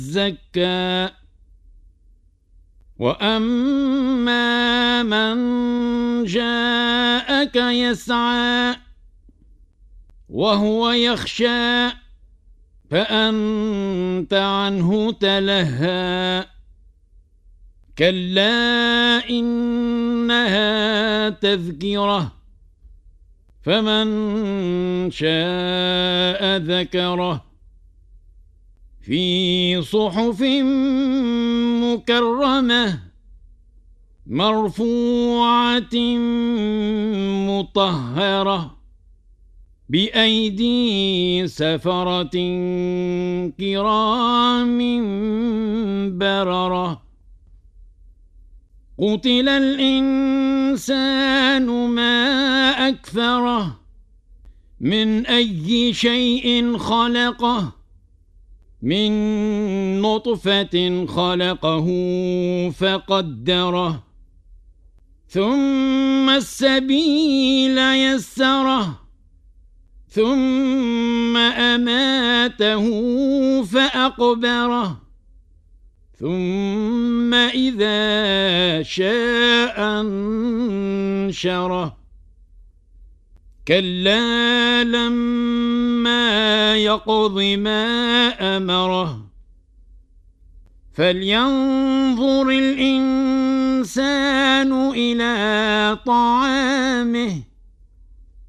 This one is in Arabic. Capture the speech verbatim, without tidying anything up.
زكى وأما من جاءك يسعى وهو يخشى فأنت عنه تلهى كلا إنها تذكرة فمن شاء ذكره في صحف مكرمة مرفوعة مطهرة بأيدي سفرة كرام بررة قتل الإنسان ما أكفره من أي شيء خلقه من نطفة خلقه فقدره ثم السبيل يسره ثم أماته فأقبره ثم إذا شاء انشره كلا لما يقض ما أمره فلينظر الإنسان إلى طعامه